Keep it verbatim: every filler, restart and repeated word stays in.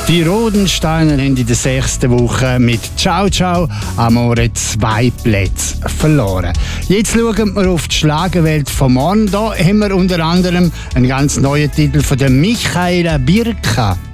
Die Rodensteiner haben in der sechsten Woche mit Ciao Ciao Amore zwei Plätze verloren. Jetzt schauen wir auf die Schlagerwelt von morgen. Da haben wir unter anderem einen ganz neuen Titel von der Michaela Birka.